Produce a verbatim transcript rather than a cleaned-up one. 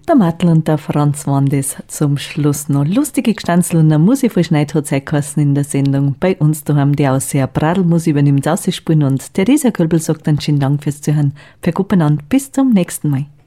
Der Mattel und der Franz waren das zum Schluss noch. Lustige Gestanzel und eine Musik von Schneid hat es geheißen in der Sendung. Bei uns da haben die Ausseher Bradelmus übernimmt Ausspielen und Theresa Kölbel sagt einen schönen Dank fürs Zuhören. Verguppen an, bis zum nächsten Mal.